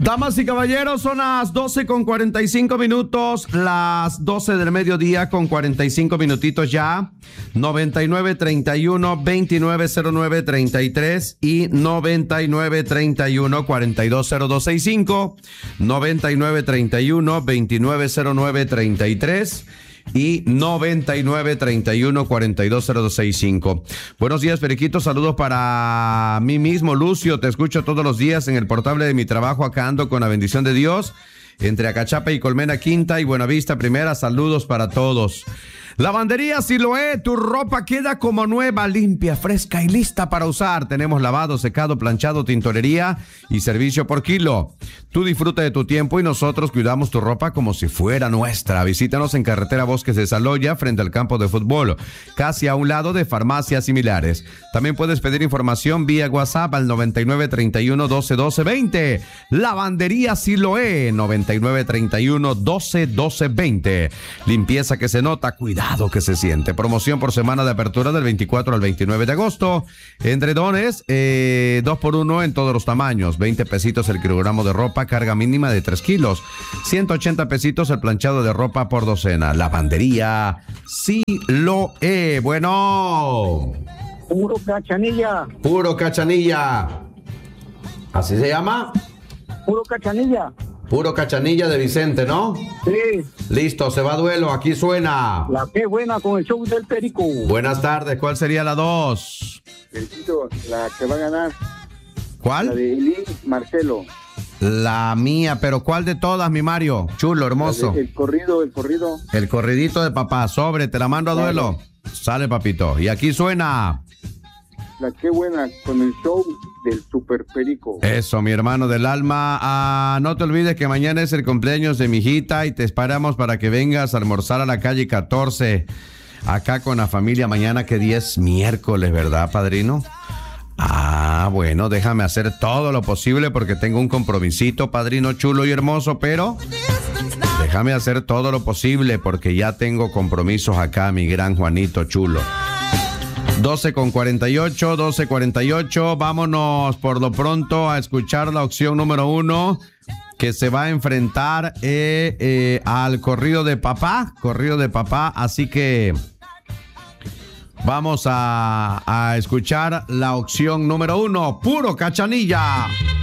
Damas y caballeros, son las 12:45, las 12 del mediodía con 45 minutitos ya. 9931-2909-33 y 9931-420265. 9931-2909-33 y 9931-420265. Buenos días, Periquito. Saludos para mí mismo, Lucio. Te escucho todos los días en el portable de mi trabajo. Acá ando con la bendición de Dios entre Acachapa y Colmena Quinta y Buenavista Primera. Saludos para todos. Lavandería Siloé, tu ropa queda como nueva, limpia, fresca y lista para usar. Tenemos lavado, secado, planchado, tintorería y servicio por kilo. Tú disfruta de tu tiempo y nosotros cuidamos tu ropa como si fuera nuestra. Visítanos en carretera Bosques de Saloya, frente al campo de fútbol, casi a un lado de farmacias similares. También puedes pedir información vía WhatsApp al 9931-121220. Lavandería Siloé, 9931-121220. Limpieza que se nota, cuidado que se siente. Promoción por semana de apertura del 24 al 29 de agosto. Edredones, 2x1 en todos los tamaños. 20 pesitos el kilogramo de ropa, carga mínima de 3 kilos. 180 pesitos el planchado de ropa por docena. Lavandería Siloé. Bueno. Puro Cachanilla. Puro Cachanilla. ¿Así se llama? Puro Cachanilla. Puro Cachanilla de Vicente, ¿no? Sí. Listo, se va a duelo, aquí suena. La que buena con el show del Perico. Buenas tardes, ¿cuál sería la 2? Pericito, la que va a ganar. ¿Cuál? La de Eli Marcelo. La mía, pero ¿cuál de todas, mi Mario? Chulo, hermoso. El corrido. El corridito de papá, sobre, te la mando a duelo. Sale, papito, y aquí suena. La que buena con el show del Super Perico. Eso, mi hermano del alma. No te olvides que mañana es el cumpleaños de mi hijita y te esperamos para que vengas a almorzar a la calle 14, acá con la familia. Mañana, que día es miércoles, ¿verdad, padrino? Bueno, déjame hacer todo lo posible porque tengo un compromisito, padrino chulo y hermoso, pero déjame hacer todo lo posible porque ya tengo compromisos acá, mi gran Juanito chulo. 12:48. Vámonos por lo pronto a escuchar la opción número 1 que se va a enfrentar al corrido de papá. Así que vamos a escuchar la opción número 1, Puro Cachanilla.